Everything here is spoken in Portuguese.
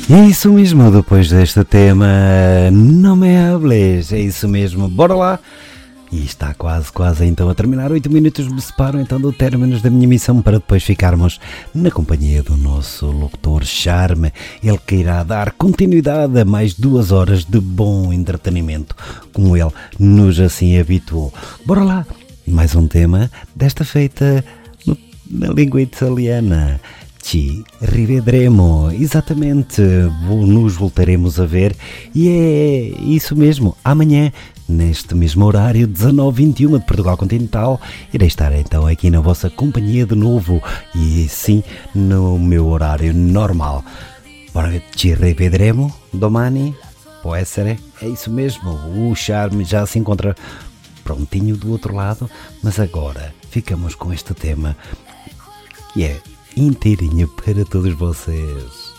É isso mesmo, depois deste tema, não me hables, é isso mesmo, bora lá! E está quase então a terminar, 8 minutos me separam então do término da minha missão para depois ficarmos na companhia do nosso locutor Charme, ele que irá dar continuidade a mais 2 horas de bom entretenimento, como ele nos assim habituou. Bora lá, mais um tema, desta feita na língua italiana. Ci rivedremo, exatamente, nos voltaremos a ver e é isso mesmo, amanhã, neste mesmo horário, 19h21 de Portugal Continental, irei estar então aqui na vossa companhia de novo e sim, no meu horário normal. Ora, ci rivedremo domani, può essere, é isso mesmo, o Charme já se encontra prontinho do outro lado, mas agora ficamos com este tema que é inteirinho para todos vocês.